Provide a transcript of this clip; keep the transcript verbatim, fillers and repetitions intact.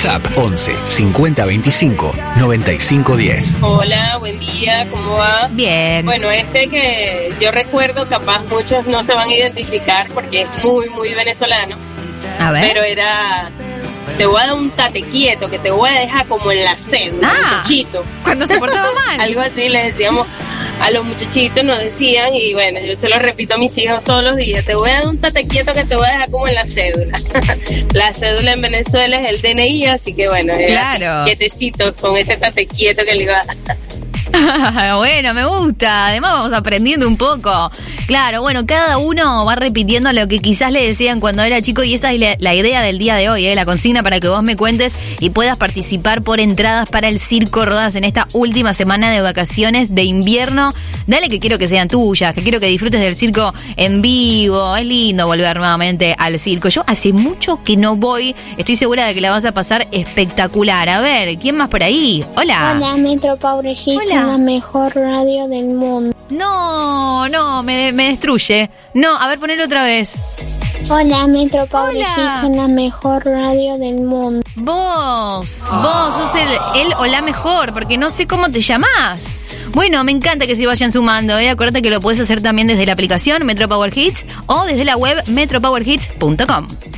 WhatsApp once cincuenta veinticinco noventa y cinco diez. Hola, buen día, ¿cómo va? Bien. Bueno, este que yo recuerdo, capaz muchos no se van a identificar porque es muy, muy venezolano. A ver. Pero era, te voy a dar un tate quieto, que te voy a dejar como en la cédula, Ah, muchachito. Cuando se portaba mal. Algo así le decíamos a los muchachitos, nos decían, y bueno, yo se lo repito a mis hijos todos los días, te voy a dar un tate quieto que te voy a dejar como en la cédula. La cédula en Venezuela es el D N I, así que bueno, era Claro. quietecito con ese tate quieto que le iba a dar. Bueno, me gusta. Además vamos aprendiendo un poco. Claro, bueno, cada uno va repitiendo lo que quizás le decían cuando era chico y esa es la, la idea del día de hoy, ¿eh? La consigna para que vos me cuentes y puedas participar por entradas para el Circo Rodas en esta última semana de vacaciones de invierno. Dale que quiero que sean tuyas, que quiero que disfrutes del circo en vivo. Es lindo volver nuevamente al circo. Yo hace mucho que no voy. Estoy segura de que la vas a pasar espectacular. A ver, ¿quién más por ahí? Hola. Hola, Metro Power Hits, Hola. la mejor radio del mundo. No, no, me, me destruye. No, a ver, ponelo otra vez. Hola, Metro Power Hola. Hits, la mejor radio del mundo. Vos, vos sos el, el o la mejor, porque no sé cómo te llamás. Bueno, me encanta que se vayan sumando, ¿eh? Acuérdate que lo puedes hacer también desde la aplicación Metro Power Hits o desde la web metro power hits punto com.